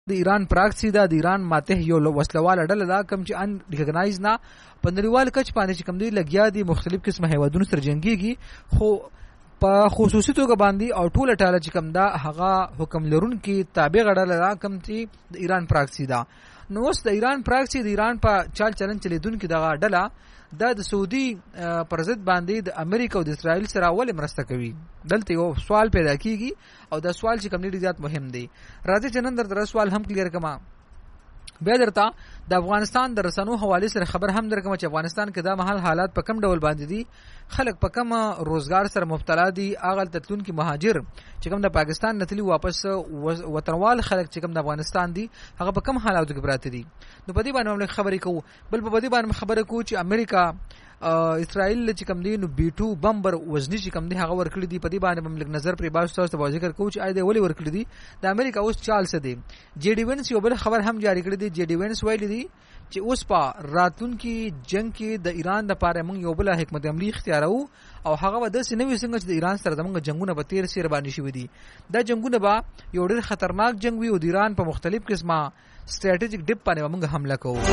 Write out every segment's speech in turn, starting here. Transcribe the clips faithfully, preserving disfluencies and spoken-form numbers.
د ایران پراکسی دا د ایران ماته یو وسلواله ډله دا کم چې ان ریکګنایز نه پندریوال کچ باندې چې کم دی لګیا دي مختلف قسمه هیوادونو سره جنگيږي خو په خصوصي توګه باندې او ټوله ټاله چې کم دا هغه حکم لرونکي تابع غړل را کم چې د ایران پراکسی دا نو اوس د ایران پراکسی د ایران په چال چلن چلیدونکو دغه ډله دا د سعودي پر ضد باندې د امریکا او د اسرائیل سره ولې مرسته کوي دلته یو سوال پیدا کیږي او دا سوال چې کوم ډیر زیات مهم دی راځي چې نن در سوال هم کلیر کما بیا درته د افغانستان د رسنو حواله سره خبر هم درکم چې افغانستان کې دا محل حالات په کم ډول باندې دي خلک په کم روزګار سره مبتلا دي اغل تتلون کې مهاجر چې کوم د پاکستان نتلی واپس وطنوال خلک چې کوم د افغانستان دي هغه په کم حالاتو کې پراته دي نو په دې باندې موږ خبرې کوو بل په دې باندې خبره کوو چې امریکا اسرائیل چې کوم دی نو بی ټو بمبر وزنی چې کوم دی هغه ورکړي دی په دې باندې موږ نظر پرې باز تاسو ته ذکر کوو چې اې دی ولې ورکړي دی د امریکا اوس چال څه دی جی ډی وینس یو بل خبر هم جاری کړی دی جی ډی وینس ویلي دی چې اوس په راتلونکي جنگ کې د ایران د پاره موږ یو بل حکمت عملی اختیارو او هغه به د سینوي څنګه چې د ایران سره زموږ جنگونه به تیر سیر باندې شوي دي دا جنگونه به یو ډېر خطرناک جنگ وي او د ایران په مختلف قسمه سټریټیجیک ډیپ باندې موږ حمله کوو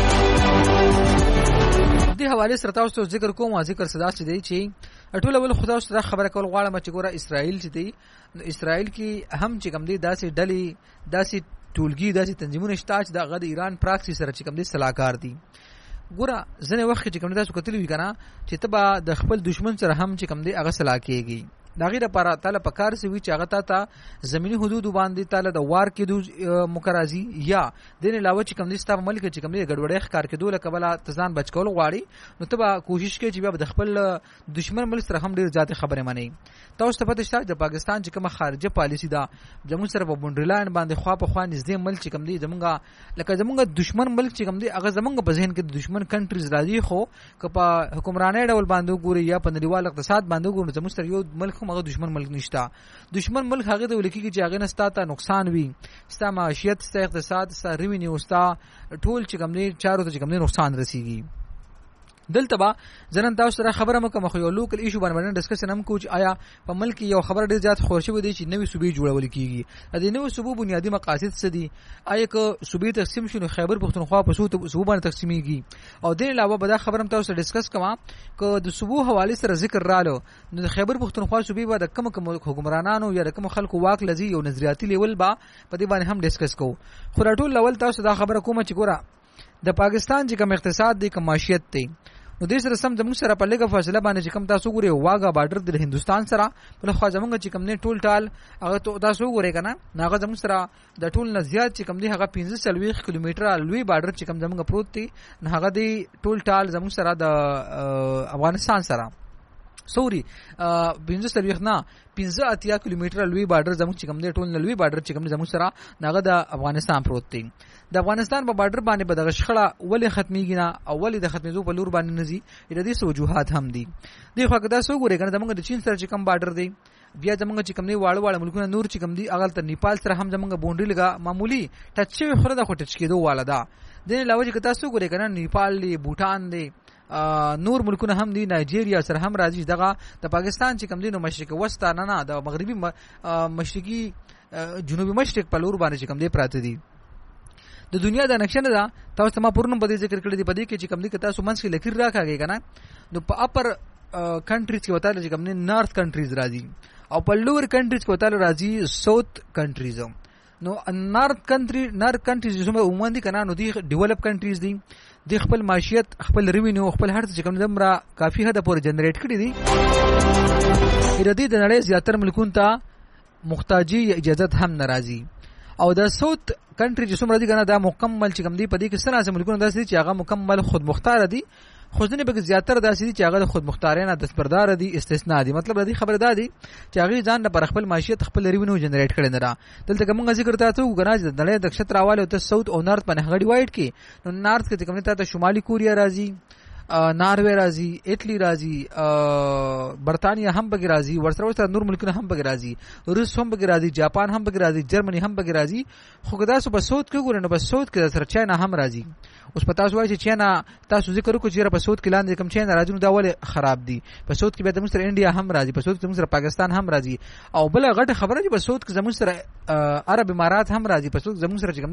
دې حواله سره تاسو ذکر کوم ذکر صدا چې دی چې ټول ول خدای سره خبره کول غواړم چې ګوره اسرائیل چې دی اسرائیل کې هم چې کوم دی داسې ډلې داسې ټولګي داسې تنظیمونه شته چې د غد ایران پراکسی سره چې کوم دی صلاحکار دي ګوره ځنه وخت چې کوم تاسو کتلی وی کنه چې تبا د خپل دشمن سره هم چې کوم دی هغه صلاح کیږي دا غیره پر تعالی په کار سی وی چې هغه ته زمینی حدود باندې تعالی د وار کېدو مقرازي یا دین علاوه چې کوم دي ستاسو ملک چې کوم دي ګډوډه ښکار کېدو لکه بل تزان بچ کول غواړي نو ته به کوشش کوي چې بیا د خپل دشمن ملک سره هم ډیر زیات خبره مانی تاسو ته پته شته د پاکستان چې کومه خارجه پالیسی دا زموږ سره په بونډرلاین باندې خوا په خوا نږدې ملک چې کوم دي زمونږه لکه زمونږ دشمن ملک چې کوم دي هغه زمونږ په ذهن کې د دشمن کنټریز راځي خو که په حکمرانۍ ډول باندې ګوري یا په نړیوال اقتصاد باندې ګوري زموږ سره یو ملک هغه دشمن ملک نشته دشمن ملک هغه د ولکې چې هغه نستا ته نقصان وي ستا معیشت ستا اقتصاد ستا ریونیو ستا ټول چې کوم دي چارو ته چې کوم دي نقصان رسیږي دلته با زنن تاسو سره خبره مکه مخ یو لوکل ایشو باندې ډسکشن هم کوم آیا په ملک یو خبر ډیر زیات خورشي ودی چې نوې صوبې جوړول کیږي د دې نوې صوبو بنیادی مقاصد څه دي آیا که صوبې تقسیم شونه خیبر پختونخوا په صوبو باندې تقسیمېږي او د علاوه به دا خبرم تاسو سره ډسکس کوم که د صوبو حواله سره ذکر رالو نو د خیبر پختونخوا صوبې به د کوم کوم حکمرانانو یا د کوم خلکو واک لذي یو نظریاتي لیول با په دې باندې هم ډسکس کوو خو راټول لول تاسو دا خبره کوم چې ګوره د پاکستان چې کوم اقتصاد دی کوم معیشت دی نو د سره سم زموږ سره په لګه فاصله باندې چې کوم تاسو ګوري واګه بارډر د هندستان سره په خو زموږ چې کوم نه ټول ټال هغه تاسو ګوري کنه هغه زموږ سره د ټول نه زیات چې کوم دی هغه پنځه سلويخ کیلومتره لوی بارډر چې کوم زموږ پروت دی هغه دی ټول ټال زموږ سره د افغانستان سره سوري پنځه سلويخ نه پنځه اتیا کیلومتره لوی بارډر زموږ چې کوم دی ټول نه لوی بارډر چې کوم زموږ سره هغه د افغانستان پروت دی د افغانستان په بارډر باندې به د غشخړه ولې ختميږي نه او ولې د ختمېدو په لور باندې نزي د دې وجوهات هم دي د خو کدا سو ګورې کنه زموږ د چین سره چې کوم بارډر دی بیا زموږ چې کوم دی واړه واړه ملکونه نور چې کوم دی اغل تر نیپال سره هم زموږ بونډري لګا معمولی ټچ شوی خره د خو ټچ کېدو والا دا د علاوه چې کدا سو ګورې کنه نیپال دی بوتان دی نور ملکونه هم دي نایجیریا سره هم راځي دغه د پاکستان چې کوم دی نو مشرق وسط نه نه د مغربي مشرقي جنوبي مشرق په لور باندې چې کوم دی پراته دي د دنیا د نقشه نه دا تاسو ما پورن په دې ذکر کړی دی په دې کې چې کوم دی تاسو منځ کې لکیر راکاږي کنه نو په اپر کنټریز کې وتاله چې کوم دی نارث کنټریز راځي او په لوور کنټریز کې وتاله راځي ساوث کنټریز نو نارث کنټری نارث کنټریز چې موږ عموما دي کنه نو دی ډیولپ کنټریز دي د خپل معیشت خپل ریونیو خپل هر څه کوم زمرا کافي حد پورې جنریټ کړی دي اراده د نړۍ زیاتره ملکونو ته محتاجي اجازه هم ناراضي او د ساوث کنټری چې څومره دي کنه دا مکمل چې کوم دی په دې کې سره سم ملکونه داسې چې هغه مکمل خود مختار دي خو ځنه به زیاتره داسې دي چې هغه خود مختارانه دستبردار دي استثناء دي مطلب دې خبره ده دي چې هغه ځان د پر خپل معیشت خپل ریونیو جنریټ کړي نه را دلته کوم ذکر تاسو وګورئ د نړۍ د نقشتراواله او ته ساوث او نارث باندې هغه ډیوایډ کی نو نارث کې کوم ته شمالي کوریا راځي ناروے راځي، ایټلی راځي، برتانیا هم بګی راځي، ورسره ورسره نور ملکونه هم بګی راځي، روس هم بګی راځي، جاپان هم بګی راځي، جرمني هم بګی راځي. خو که تاسو په سعود کې ګورئ نو په سعود کې سره چاینا هم راځي. اوس په تاسو وایي چې چاینا تاسو ذکر وکړو چې په سعود کې لاندې کوم چاینا راځي نو دا ولې خراب دي. په سعود کې به زموږ سره انډیا هم راځي، په سعود کې زموږ سره پاکستان هم راځي، او بل غټه خبره چې په سعود کې زموږ سره عرب امارات هم راځي، په سعود زموږ سره